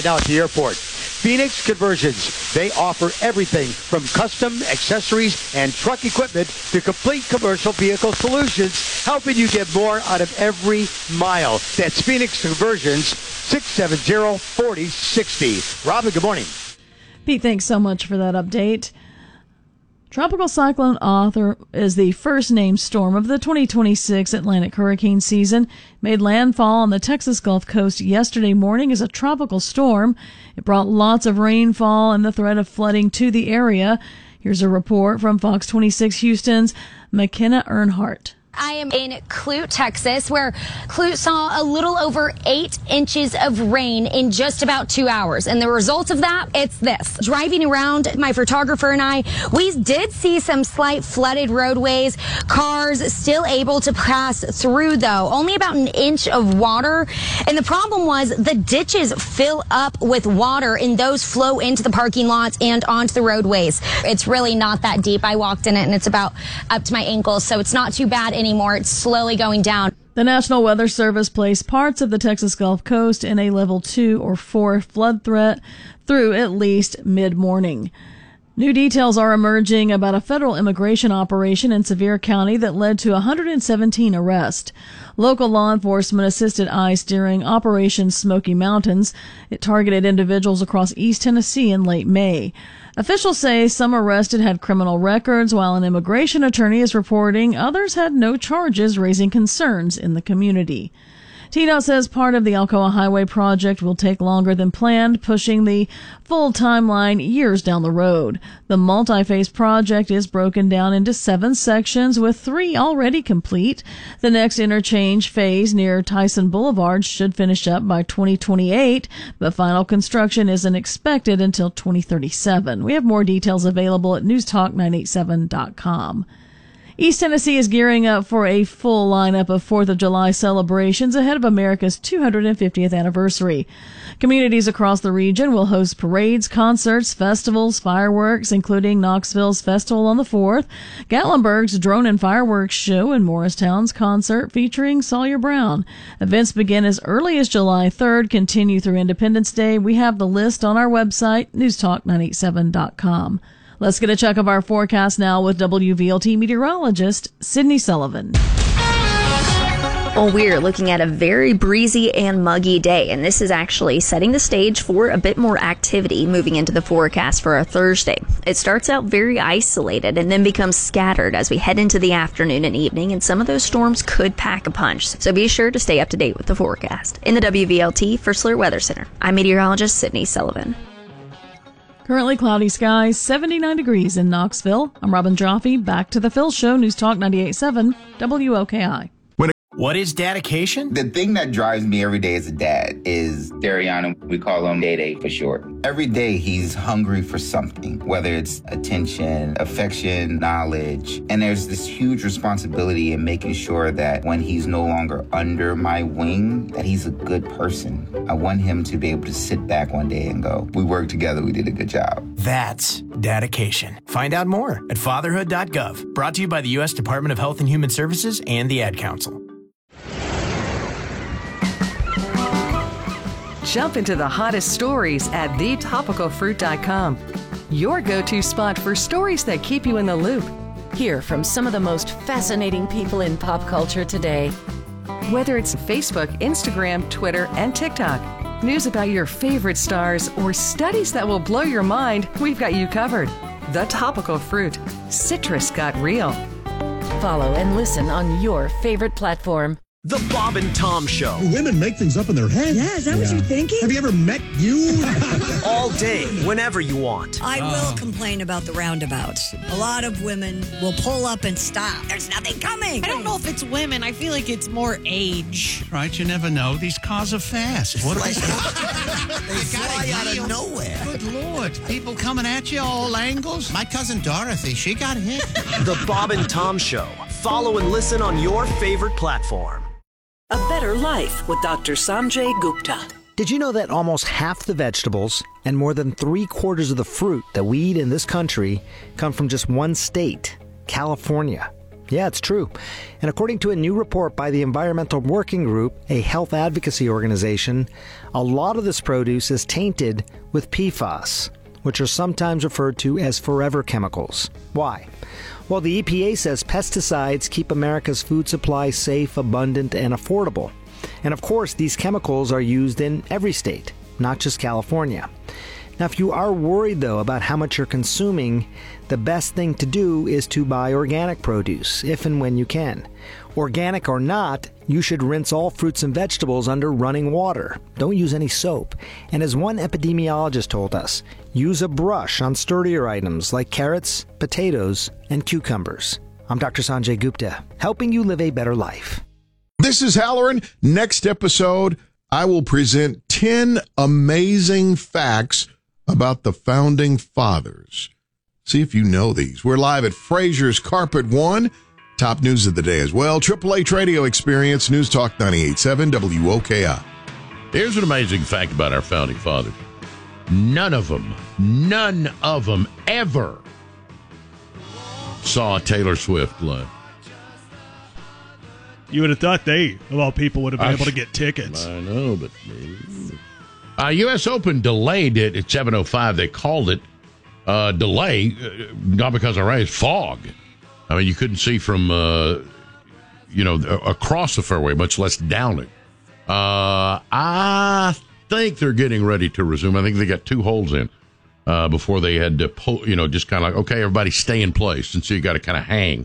Now at the airport, Phoenix Conversions. They offer everything from custom accessories and truck equipment to complete commercial vehicle solutions, helping you get more out of every mile. That's Phoenix Conversions, 670-4060. Robin, good morning. Pete, thanks so much for that update. Tropical Cyclone Arthur is the first named storm of the 2026 Atlantic hurricane season. Made landfall on the Texas Gulf Coast yesterday morning as a tropical storm. It brought lots of rainfall and the threat of flooding to the area. Here's a report from Fox 26 Houston's McKenna Earnhardt. I am in Clute, Texas, where Clute saw a little over 8 inches of rain in just about 2 hours. And the result of that, it's this. Driving around, my photographer and I, we did see some slight flooded roadways. Cars still able to pass through, though. Only about an inch of water. And the problem was the ditches fill up with water and those flow into the parking lots and onto the roadways. It's really not that deep. I walked in it and it's about up to my ankles, so it's not too bad anymore. It's slowly going down. The National Weather Service placed parts of the Texas Gulf Coast in a level 2 or 4 flood threat through at least mid-morning. New details are emerging about a federal immigration operation in Sevier County that led to 117 arrests. Local law enforcement assisted ICE during Operation Smoky Mountains. It targeted individuals across East Tennessee in late May. Officials say some arrested had criminal records, while an immigration attorney is reporting others had no charges, raising concerns in the community. TDOT says part of the Alcoa Highway project will take longer than planned, pushing the full timeline years down the road. The multi-phase project is broken down into 7 sections, with 3 already complete. The next interchange phase near Tyson Boulevard should finish up by 2028, but final construction isn't expected until 2037. We have more details available at newstalk987.com. East Tennessee is gearing up for a full lineup of 4th of July celebrations ahead of America's 250th anniversary. Communities across the region will host parades, concerts, festivals, fireworks, including Knoxville's Festival on the 4th, Gatlinburg's Drone and Fireworks Show, and Morristown's concert featuring Sawyer Brown. Events begin as early as July 3rd, continue through Independence Day. We have the list on our website, newstalk987.com. Let's get a check of our forecast now with WVLT meteorologist Sydney Sullivan. Well, we're looking at a very breezy and muggy day, and this is actually setting the stage for a bit more activity moving into the forecast for our Thursday. It starts out very isolated and then becomes scattered as we head into the afternoon and evening, and some of those storms could pack a punch, so be sure to stay up to date with the forecast. In the WVLT First Alert Weather Center, I'm meteorologist Sydney Sullivan. Currently cloudy skies, 79 degrees in Knoxville. I'm Robin Joffe. Back to the Phil Show, News Talk 98.7 WOKI. What is dedication? The thing that drives me every day as a dad is Dariana. We call him Day Day for short. Every day he's hungry for something, whether it's attention, affection, knowledge. And there's this huge responsibility in making sure that when he's no longer under my wing, that he's a good person. I want him to be able to sit back one day and go, we worked together, we did a good job. That's dedication. Find out more at fatherhood.gov. Brought to you by the U.S. Department of Health and Human Services and the Ad Council. Jump into the hottest stories at thetopicalfruit.com. Your go-to spot for stories that keep you in the loop. Hear from some of the most fascinating people in pop culture today. Whether it's Facebook, Instagram, Twitter, and TikTok, news about your favorite stars, or studies that will blow your mind, we've got you covered. The Topical Fruit. Citrus got real. Follow and listen on your favorite platform. The Bob and Tom Show. Women make things up in their head. Yeah, is that what you're thinking? Have you ever met you? All day, whenever you want. I will complain about the roundabouts. A lot of women will pull up and stop. There's nothing coming. I don't know if it's women. I feel like it's more age. Right, you never know. These cars are fast. What they fly out of nowhere. Good Lord. People coming at you all angles. My cousin Dorothy, she got hit. The Bob and Tom Show. Follow and listen on your favorite platform. A Better Life with Dr. Sanjay Gupta. Did you know that almost half the vegetables and more than 3/4 of the fruit that we eat in this country come from just one state, California? Yeah, it's true. And according to a new report by the Environmental Working Group, a health advocacy organization, a lot of this produce is tainted with PFAS, which are sometimes referred to as forever chemicals. Why? Well, the EPA says pesticides keep America's food supply safe, abundant, and affordable. And of course, these chemicals are used in every state, not just California. Now, if you are worried, though, about how much you're consuming, the best thing to do is to buy organic produce, if and when you can. Organic or not, you should rinse all fruits and vegetables under running water. Don't use any soap. And as one epidemiologist told us, use a brush on sturdier items like carrots, potatoes, and cucumbers. I'm Dr. Sanjay Gupta, helping you live a better life. This is Halloran. Next episode, I will present 10 amazing facts about the Founding Fathers. See if you know these. We're live at Frazier's Carpet One. Top news of the day as well. Triple H Radio Experience, News Talk 98.7 WOKI. Here's an amazing fact about our Founding Fathers. None of them ever saw Taylor Swift live. You would have thought they, of all people, would have been able to get tickets. I know, but U.S. Open delayed it at 7:05. They called it delay, not because of rain, it's fog. I mean, you couldn't see from, across the fairway, much less down it. I think they're getting ready to resume. I think they got 2 holes in before they had to pull, just kind of like, okay, everybody stay in place. And so you got to kind of hang.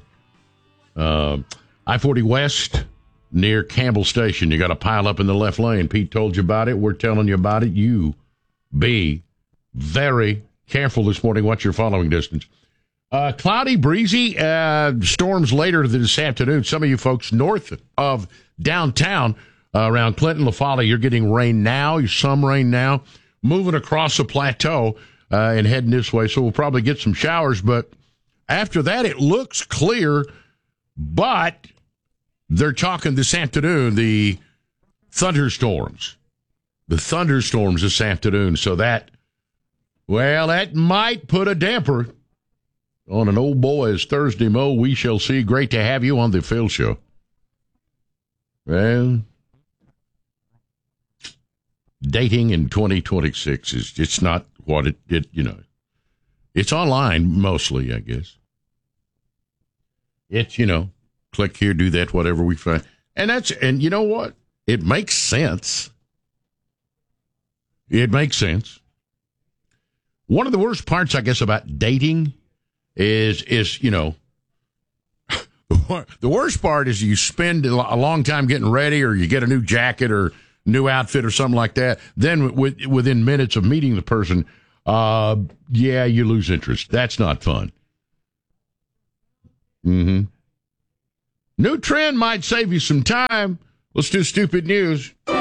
I-40 West near Campbell Station. You got to pile up in the left lane. Pete told you about it. We're telling you about it. You be very careful this morning. Watch your following distance. Cloudy, breezy, storms later this afternoon. Some of you folks north of downtown around Clinton, La Folla, you're getting rain now. Some rain now. Moving across the plateau and heading this way. So we'll probably get some showers. But after that, it looks clear. But they're talking this afternoon, the thunderstorms. The thunderstorms this afternoon. So that might put a damper on an old boy's Thursday Mo. We shall see. Great to have you on the Phil Show. Well, dating in 2026 it's not what it it's online mostly, I guess. It's, click here, do that, whatever we find. And you know what? It makes sense. It makes sense. One of the worst parts, I guess, about dating is the worst part is you spend a long time getting ready, or you get a new jacket or new outfit or something like that. Then within minutes of meeting the person, you lose interest. That's not fun. Mm-hmm. New trend might save you some time. Let's do stupid news.